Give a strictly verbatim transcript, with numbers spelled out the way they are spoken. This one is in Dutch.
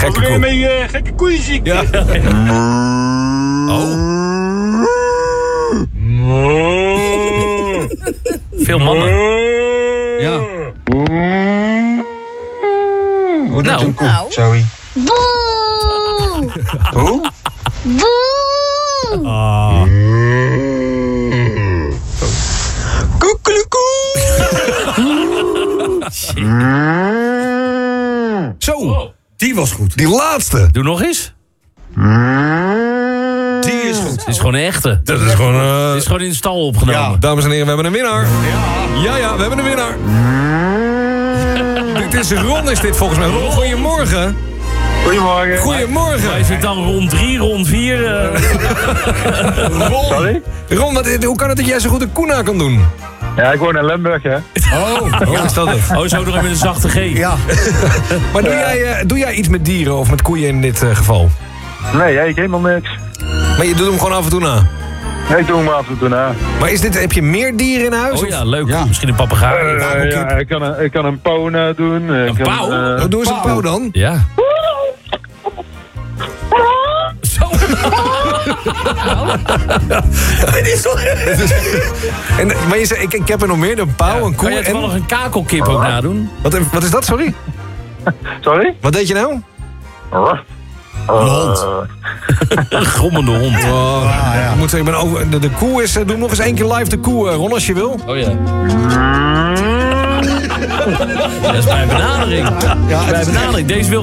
Gekke koe. koe. Met uh, gekke koeienziekte. Ja. Oh. Veel mannen. Ja. Hoe doet Nou. een koe, Nou. Zoe? Boe! Hoe? Boe! Ah. Koekelekoe! Zo, die was goed. Die laatste. Doe nog eens. Die is goed. Het is gewoon een echte. Dat is gewoon... Uh... Het is gewoon in de stal opgenomen. Ja, dames en heren, we hebben een winnaar. Ja, ja, we hebben een winnaar. Dit is Ron, is dit volgens mij. Ron, goedemorgen. Goedemorgen. Goedemorgen. Hij zit dan rond drie, rond vier. Uh... Ron, Sorry? Ron wat, hoe kan het dat jij zo goed een koe na kan doen? Ja, ik woon in Limburg, hè. Oh, ja. Is dat het? Oh, zo nog met een zachte G. Ja. Maar doe jij, uh, doe jij iets met dieren of met koeien in dit uh, geval? Nee, ik helemaal niks. Maar je doet hem gewoon af en toe na. Nee, ik doe hem af en toe na. Maar is dit, heb je meer dieren in huis? Oh of- ja, leuk. Ja. Misschien een papegaai. Uh, ja, ik kan een, ik kan een pauw na doen. Een pauw? Uh, Oh, doe eens een pauw dan. Ja. Zo. En, maar je zei, ik, ik heb er nog meer, een pauw, een koe Kan jij en... toevallig een kakelkip ook nadoen? Wat, wat is dat, sorry? sorry? Wat deed je nou? Hond. Een grommende hond. Oh, Ik moet zeggen, ik ben over, de, de koe is... uh, Doe nog eens één keer live de koe, uh, Ron, als je wil. Oh ja. Dat is bij benadering. Bij benadering. Deze wil